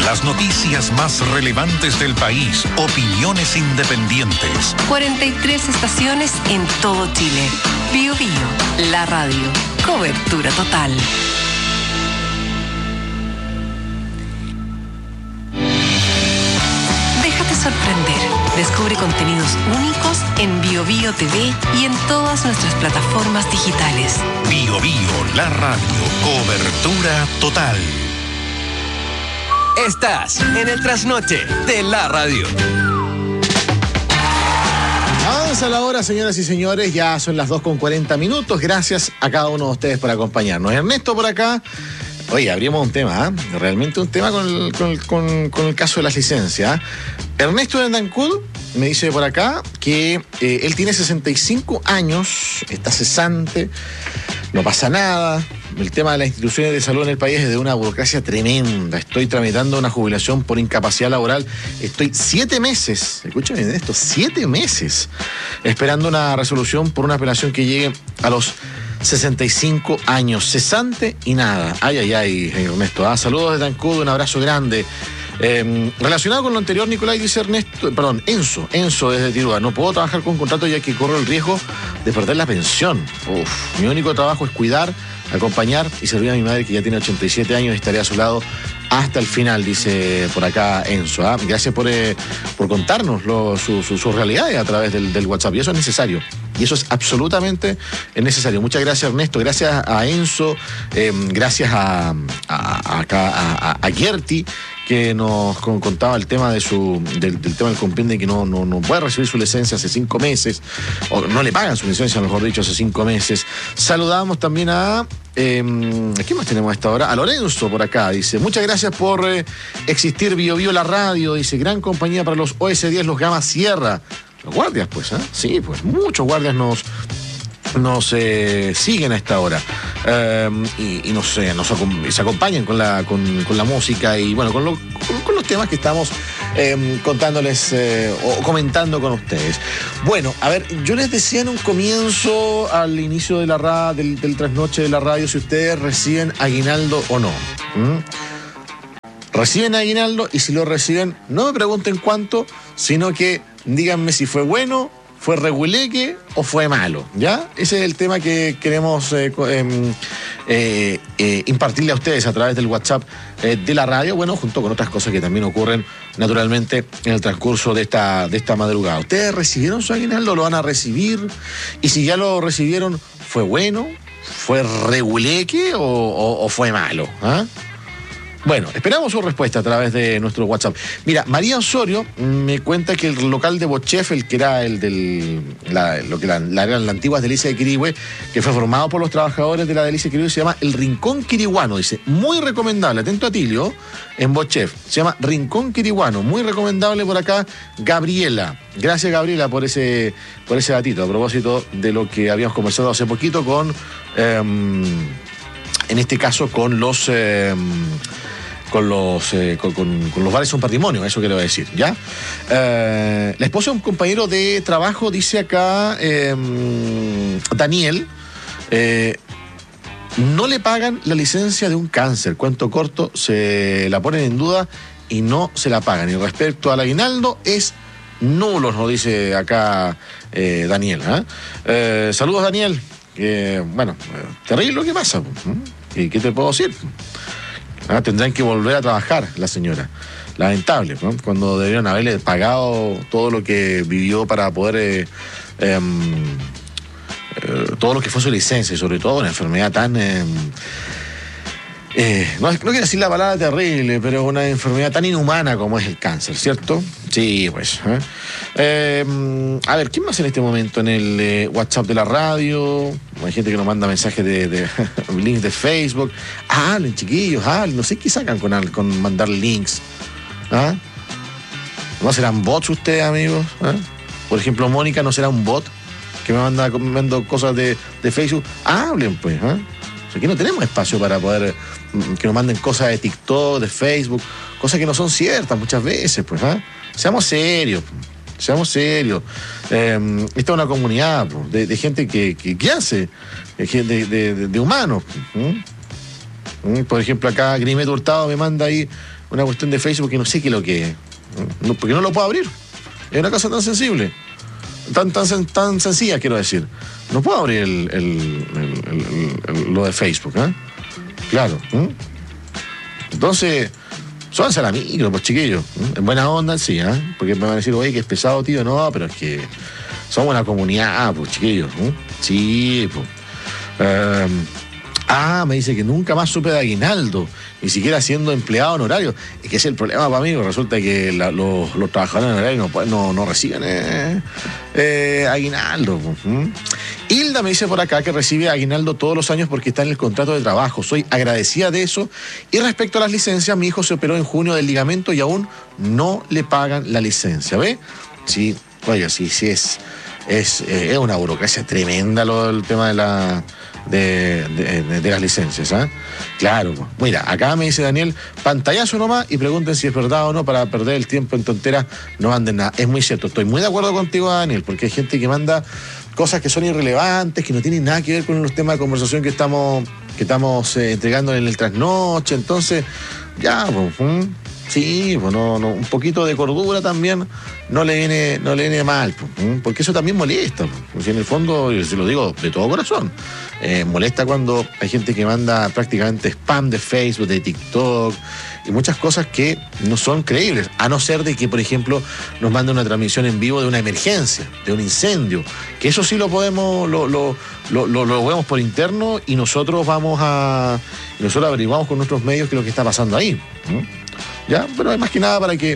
Las noticias más relevantes del país, opiniones independientes. 43 estaciones en todo Chile. Bío Bío, la radio. Cobertura total. Déjate sorprender. Descubre contenidos únicos en Bío Bío TV y en todas nuestras plataformas digitales. Bío Bío, la radio. Cobertura total. Estás en el trasnoche de la radio. Avanza la hora, señoras y señores, ya son las 2:40. Gracias a cada uno de ustedes por acompañarnos. Ernesto por acá. Oye, abrimos un tema, ¿eh? Realmente un tema con el caso de las licencias. Ernesto de Dancud me dice por acá que él tiene 65 años, está cesante, no pasa nada. El tema de las instituciones de salud en el país es de una burocracia tremenda. Estoy tramitando una jubilación por incapacidad laboral. Estoy 7 meses, escúchame esto, 7 meses, esperando una resolución por una apelación que llegue a los 65 años. Cesante y nada. Ay, Ernesto. Saludos de Tancud, un abrazo grande. Relacionado con lo anterior, Nicolás, dice Enzo desde Tirúa. No puedo trabajar con contrato ya que corro el riesgo de perder la pensión. Mi único trabajo es cuidar, acompañar y servir a mi madre que ya tiene 87 años y estaré a su lado hasta el final, dice por acá Enzo. Gracias por contarnos sus realidades a través del WhatsApp. Y eso es necesario. Y eso es absolutamente necesario. Muchas gracias, Ernesto. Gracias a Enzo. Gracias a Gerti, que nos contaba el tema del tema del compendio, que no puede recibir su licencia hace 5 meses, o no le pagan su licencia, mejor dicho, hace 5 meses. Saludamos también a ¿qué más tenemos a esta hora? A Lorenzo por acá, dice, muchas gracias por existir Bío Bío la radio, dice, gran compañía para los OS10, los Gama Sierra. Los guardias, pues, sí, pues, muchos guardias nos siguen a esta hora y se acompañan con la música y bueno, con los temas que estamos contándoles o comentando con ustedes. Bueno, a ver, yo les decía en un comienzo, al inicio de del trasnoche de la radio, si ustedes reciben aguinaldo o no. Reciben aguinaldo, y si lo reciben, no me pregunten cuánto, sino que díganme si fue bueno, fue reguleque o fue malo, ¿ya? Ese es el tema que queremos impartirle a ustedes a través del WhatsApp de la radio, bueno, junto con otras cosas que también ocurren naturalmente en el transcurso de esta madrugada. ¿Ustedes recibieron su aguinaldo? ¿Lo van a recibir? Y si ya lo recibieron, ¿fue bueno? ¿Fue reguleque o fue malo? Bueno, esperamos su respuesta a través de nuestro WhatsApp. Mira, María Osorio me cuenta que el local de Bochef, el que era la antigua Delicia de Quirihue, que fue formado por los trabajadores de la Delicia de Quirihue, se llama El Rincón Quiriguano. Dice, muy recomendable, atento a Tilio, en Bochef. Se llama Rincón Quiriguano, muy recomendable por acá, Gabriela. Gracias, Gabriela, por ese datito, a propósito de lo que habíamos conversado hace poquito con, en este caso, con los bares son patrimonio, eso quiero decir, ¿ya? La esposa de un compañero de trabajo, dice acá Daniel, no le pagan la licencia de un cáncer, cuento corto, se la ponen en duda y no se la pagan. Y respecto al aguinaldo, es nulo, nos dice acá Daniel. Saludos, Daniel. Bueno, terrible lo que pasa. ¿Qué te puedo decir? Tendrán que volver a trabajar la señora. Lamentable, ¿no? Cuando debieron haberle pagado todo lo que vivió para poder todo lo que fue su licencia, y sobre todo una enfermedad tan no quiero decir la palabra terrible, pero una enfermedad tan inhumana como es el cáncer, ¿cierto? Sí, pues. A ver, ¿quién más en este momento en el WhatsApp de la radio? Hay gente que nos manda mensajes de links de Facebook. Hablen, chiquillos, hablen. No sé qué sacan con mandar links. ¿No serán bots ustedes, amigos? Por ejemplo, Mónica, ¿no será un bot que me manda cosas de Facebook? Hablen, pues. Aquí no tenemos espacio para poder que nos manden cosas de TikTok, de Facebook, cosas que no son ciertas muchas veces, pues. Seamos serios. Esta es una comunidad de gente que hace, de humanos. Por ejemplo, acá Grimet Hurtado me manda ahí una cuestión de Facebook que no sé qué es lo que es. Porque no lo puedo abrir. Es una cosa tan sensible. Tan sencilla, quiero decir. No puedo abrir lo de Facebook, ¿eh? Claro. Entonces, súbanse a la micro, pues, chiquillos. En buena onda, sí, ¿eh? Porque me van a decir, oye, que es pesado, tío. No, pero es que somos una comunidad, pues, chiquillos. Sí, pues. Me dice que nunca más supe de aguinaldo, ni siquiera siendo empleado honorario. Es que ese es el problema para mí, resulta que los trabajadores honorarios no reciben aguinaldo. Hilda me dice por acá que recibe aguinaldo todos los años porque está en el contrato de trabajo. Soy agradecida de eso. Y respecto a las licencias, mi hijo se operó en junio del ligamento y aún no le pagan la licencia. ¿Ve? Sí, oye, sí, es una burocracia tremenda el tema de las licencias, ¿eh? Claro, pues. Mira, acá me dice Daniel, pantallazo nomás y pregunten si es verdad o no para perder el tiempo en tonteras, no manden nada. Es muy cierto, estoy muy de acuerdo contigo, Daniel, porque hay gente que manda cosas que son irrelevantes, que no tienen nada que ver con los temas de conversación que estamos entregando en el trasnoche. Entonces, ya, pues, sí, pues un poquito de cordura también no le viene mal, porque eso también molesta, porque en el fondo, yo se lo digo de todo corazón, molesta cuando hay gente que manda prácticamente spam de Facebook, de TikTok y muchas cosas que no son creíbles, a no ser de que, por ejemplo, nos mande una transmisión en vivo de una emergencia, de un incendio, que eso sí lo podemos, lo vemos por interno y nosotros averiguamos con nuestros medios qué es lo que está pasando ahí. ¿Ya? Pero es más que nada para que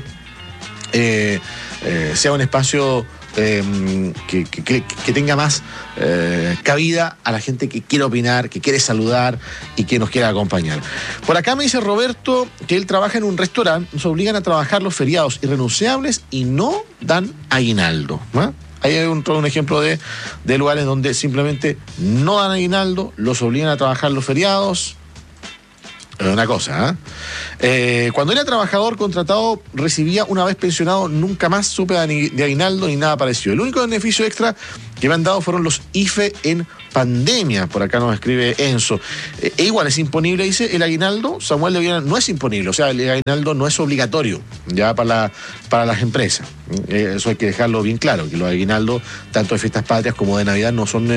sea un espacio que tenga más cabida a la gente que quiere opinar, que quiere saludar y que nos quiera acompañar. Por acá me dice Roberto que él trabaja en un restaurante, nos obligan a trabajar los feriados irrenunciables y no dan aguinaldo, ¿no? Ahí hay un ejemplo de lugares donde simplemente no dan aguinaldo, los obligan a trabajar los feriados. Una cosa, cuando era trabajador contratado recibía una vez pensionado, nunca más supe de aguinaldo ni nada parecido. El único beneficio extra que me han dado fueron los IFE en pandemia. Por acá nos escribe Enzo. Igual es imponible, dice, el aguinaldo, Samuel de Viana, no es imponible, o sea, el aguinaldo no es obligatorio ya para las empresas. Eso hay que dejarlo bien claro, que los aguinaldos, tanto de fiestas patrias como de Navidad, no son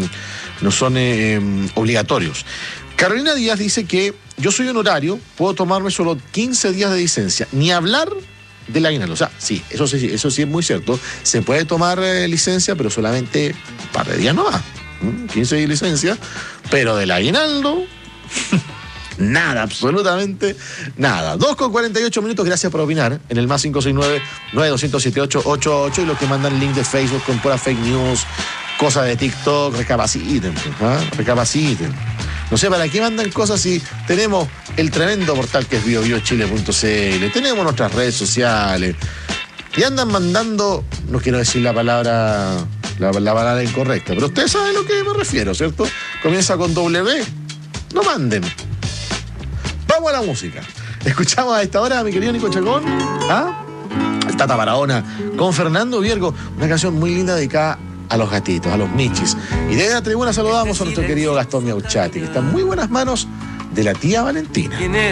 obligatorios. Carolina Díaz dice que yo soy honorario, puedo tomarme solo 15 días de licencia, ni hablar del aguinaldo. O sea, sí, eso sí es muy cierto. Se puede tomar licencia, pero solamente un par de días nomás. 15 días de licencia, pero del aguinaldo, nada, absolutamente nada. 2:48, gracias por opinar en el más 569-9207-888 y los que mandan link de Facebook con pura fake news, cosas de TikTok, recapaciten. No sé para qué mandan cosas si tenemos el tremendo portal que es biobiochile.cl, tenemos nuestras redes sociales y andan mandando, no quiero decir la palabra incorrecta, pero ustedes saben a lo que me refiero, ¿cierto? Comienza con W, no manden. Vamos a la música. Escuchamos a esta hora a mi querido Nico Chacón, el Tata Barahona, con Fernando Viergo, una canción muy linda dedicada a los gatitos, a los michis. Y desde la tribuna saludamos a nuestro querido Gastón Miauchati, que está en muy buenas manos de la tía Valentina.